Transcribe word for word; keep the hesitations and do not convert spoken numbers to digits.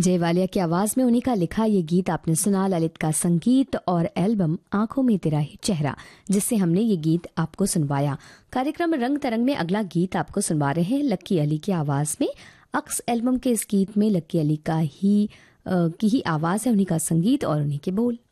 जय वालिया की आवाज में उन्हीं का लिखा ये गीत आपने सुना। ललित का संगीत और एल्बम आंखों में तेरा ही चेहरा, जिससे हमने ये गीत आपको सुनवाया। कार्यक्रम रंग तरंग में अगला गीत आपको सुनवा रहे हैं लक्की अली की आवाज में। अक्स एल्बम के इस गीत में लक्की अली का ही आ, की ही आवाज है, उन्हीं का संगीत और उन्हीं के बोल।